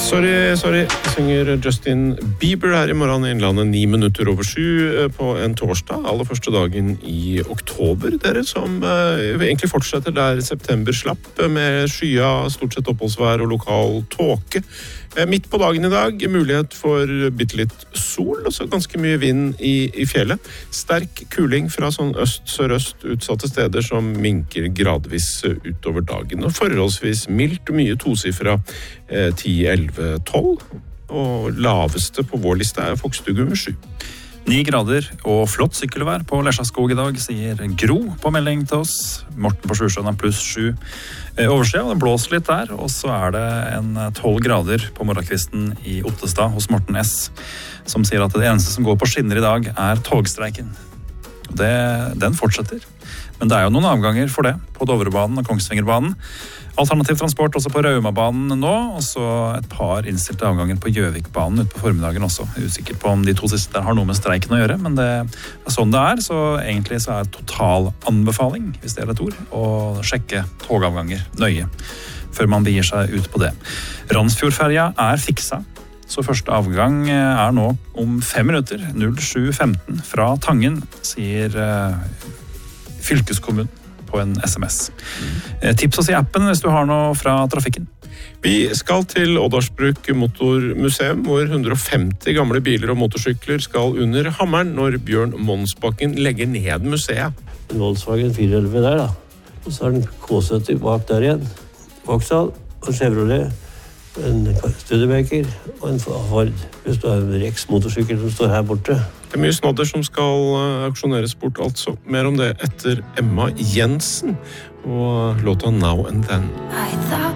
Sorry, synger Justin Bieber her I morgen I Innlandet 9 minutter over 7 på en torsdag, aller første dagen I oktober. Dere som egentlig fortsetter der september slapp med skya, stort sett oppholdsvær og lokal tåke. Midt på dagen I dag, mulighet for bittelitt sol, og så ganske mye vind I fjellet. Sterk kuling fra sånn øst-sørøst utsatte steder som minker gradvis utover dagen. Og forholdsvis mildt og mye tosifra 10, 11, 12. Og laveste på vår liste Fokstugum 7. 9 grader og flott sykkelvær på Lesjaskog I dag, sier Gro på melding til oss. Morten på Sjusjøen pluss 7 oversida, det blåser litt der, og så det en 12 grader på morgenkvisten I Ottestad hos Morten S, som sier at det eneste som går på skinner I dag togstreiken. Den fortsetter, men det jo noen avganger for det på Dovrebanen og Kongsvingerbanen. Alternativ transport også på Raumabanen nå, og så et par innstilte avganger på Gjøvikbanen ut på formiddagen også. Jeg usikker på om de to siste har noe med streiken å gjøre, men det sånn det så egentlig så total anbefaling, hvis det et ord, å sjekke togavganger nøye før man begir seg ut på det. Randsfjordferja fiksa, så første avgang nå om 5 minutter, 07.15 fra Tangen, sier fylkeskommunen på en SMS. Tips oss I appen hvis du har noe fra trafikken. Vi skal til Ådalsbruk Motormuseum, hvor 150 gamle biler og motorsykler skal under hammeren når Bjørn Monsbakken legger ned museet. En Volkswagen 411 der da. Og så en K70 bak der igjen. Vauxhall og Chevrolet, en Studebaker og en Ford. Hvis du har en Rex motorsykkel som står her borte. Det mye snodder som skal auksjoneres bort, altså. Mer om det etter Emma Jensen og låta Now and Then. I thought